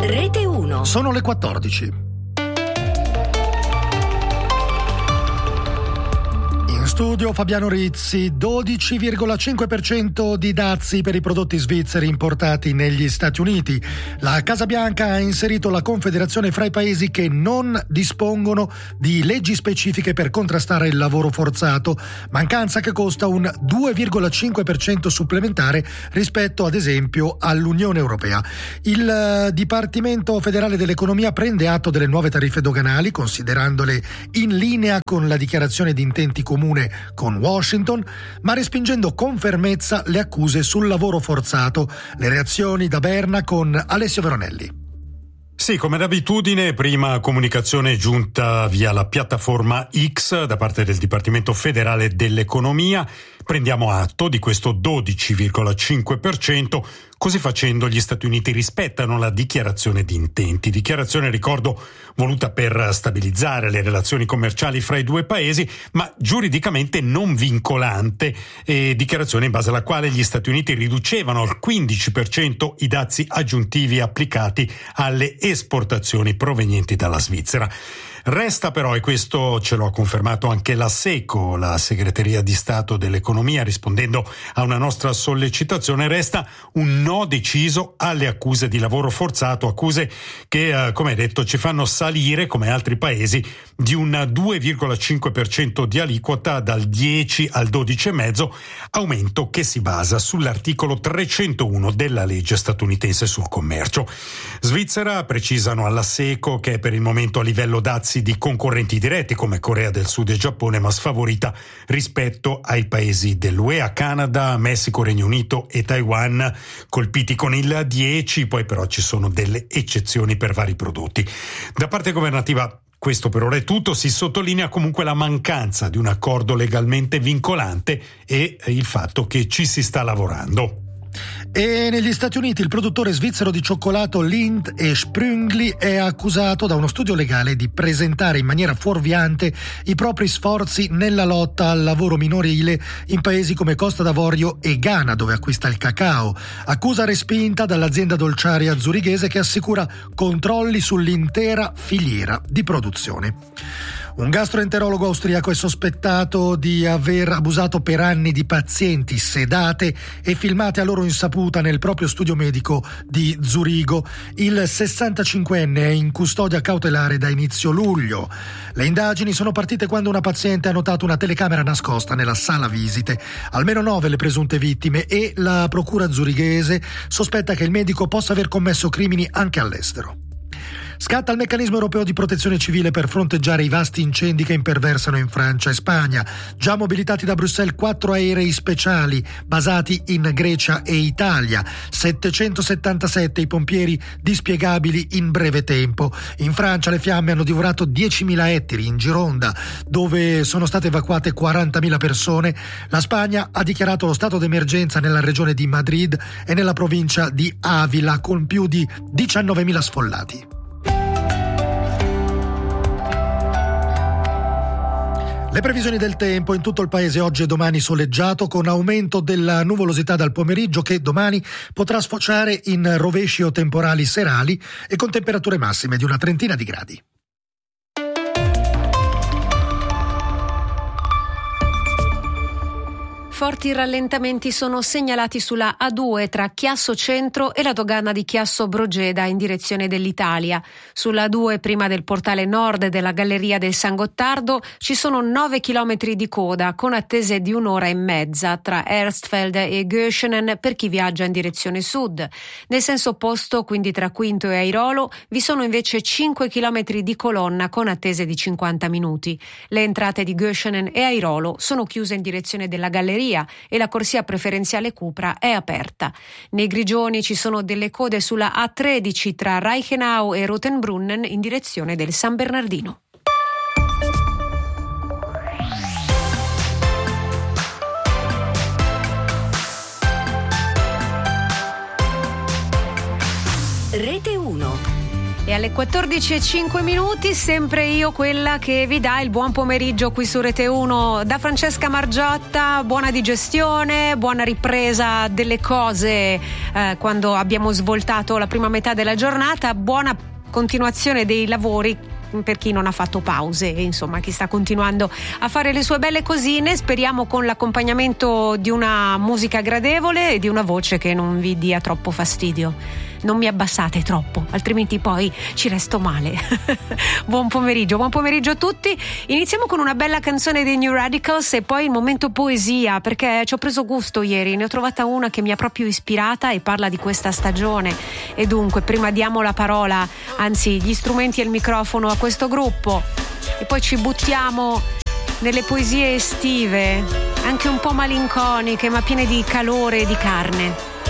Rete 1. Sono le 14. Studio Fabiano Rizzi. 12,5% di dazi per i prodotti svizzeri importati negli Stati Uniti. La Casa Bianca ha inserito la Confederazione fra i paesi che non dispongono di leggi specifiche per contrastare il lavoro forzato, mancanza che costa un 2,5% supplementare rispetto ad esempio all'Unione Europea. Il Dipartimento federale dell'economia prende atto delle nuove tariffe doganali, considerandole in linea con la dichiarazione di intenti comune con Washington, ma respingendo con fermezza le accuse sul lavoro forzato. Le reazioni da Berna con Alessio Veronelli. Sì, come d'abitudine, prima comunicazione giunta via la piattaforma X da parte del Dipartimento federale dell'economia. Prendiamo atto di questo 12,5%, così facendo gli Stati Uniti rispettano la dichiarazione di intenti. Dichiarazione, ricordo, voluta per stabilizzare le relazioni commerciali fra i due paesi, ma giuridicamente non vincolante, e dichiarazione in base alla quale gli Stati Uniti riducevano al 15% i dazi aggiuntivi applicati alle esportazioni provenienti dalla Svizzera. Resta però, e questo ce lo ha confermato anche la SECO, la Segreteria di Stato dell'Economia, rispondendo a una nostra sollecitazione, resta un no deciso alle accuse di lavoro forzato, accuse che, come detto, ci fanno salire, come altri paesi, di un 2,5% di aliquota dal 10 al 12,5%, aumento che si basa sull'articolo 301 della legge statunitense sul commercio. Svizzera, precisano alla SECO, che è per il momento a livello dazi di concorrenti diretti come Corea del Sud e Giappone, ma sfavorita rispetto ai paesi dell'UE, a Canada, Messico, Regno Unito e Taiwan, colpiti con il 10, poi però ci sono delle eccezioni per vari prodotti. Da parte governativa questo per ora è tutto, si sottolinea comunque la mancanza di un accordo legalmente vincolante e il fatto che ci si sta lavorando. E negli Stati Uniti il produttore svizzero di cioccolato Lindt & Sprüngli è accusato da uno studio legale di presentare in maniera fuorviante i propri sforzi nella lotta al lavoro minorile in paesi come Costa d'Avorio e Ghana, dove acquista il cacao. Accusa respinta dall'azienda dolciaria zurighese che assicura controlli sull'intera filiera di produzione. Un gastroenterologo austriaco è sospettato di aver abusato per anni di pazienti sedate e filmate a loro insaputa nel proprio studio medico di Zurigo. Il 65enne è in custodia cautelare da inizio luglio. Le indagini sono partite quando una paziente ha notato una telecamera nascosta nella sala visite. Almeno 9 le presunte vittime e la procura zurighese sospetta che il medico possa aver commesso crimini anche all'estero. Scatta il meccanismo europeo di protezione civile per fronteggiare i vasti incendi che imperversano in Francia e Spagna. Già mobilitati da Bruxelles 4 aerei speciali basati in Grecia e Italia, 777 i pompieri dispiegabili in breve tempo. In Francia le fiamme hanno divorato 10.000 ettari in Gironda, dove sono state evacuate 40.000 persone. La Spagna ha dichiarato lo stato d'emergenza nella regione di Madrid e nella provincia di Avila, con più di 19.000 sfollati. Le previsioni del tempo: in tutto il paese oggi e domani soleggiato, con aumento della nuvolosità dal pomeriggio che domani potrà sfociare in rovesci o temporali serali e con temperature massime di una trentina di gradi. Forti rallentamenti sono segnalati sulla A2 tra Chiasso Centro e la dogana di Chiasso Brogeda in direzione dell'Italia. Sulla A2 prima del portale nord della Galleria del San Gottardo ci sono 9 chilometri di coda con attese di 1 ora e mezza tra Erstfeld e Göschenen per chi viaggia in direzione sud. Nel senso opposto, quindi tra Quinto e Airolo, vi sono invece 5 chilometri di colonna con attese di 50 minuti. Le entrate di Göschenen e Airolo sono chiuse in direzione della Galleria e la corsia preferenziale Cupra è aperta. Nei Grigioni ci sono delle code sulla A13 tra Reichenau e Rotenbrunnen in direzione del San Bernardino. Rete 1. E alle 14:05, sempre io quella che vi dà il buon pomeriggio qui su Rete 1 da Francesca Margiotta. Buona digestione, buona ripresa delle cose quando abbiamo svoltato la prima metà della giornata, buona continuazione dei lavori per chi non ha fatto pause, insomma chi sta continuando a fare le sue belle cosine, speriamo con l'accompagnamento di una musica gradevole e di una voce che non vi dia troppo fastidio. Non mi abbassate troppo, altrimenti poi ci resto male. Buon pomeriggio a tutti. Iniziamo con una bella canzone dei New Radicals e poi il momento poesia, perché ci ho preso gusto ieri, ne ho trovata una che mi ha proprio ispirata e parla di questa stagione. E dunque prima diamo la parola, anzi gli strumenti e il microfono a questo gruppo e poi ci buttiamo nelle poesie estive, anche un po' malinconiche ma piene di calore e di carne.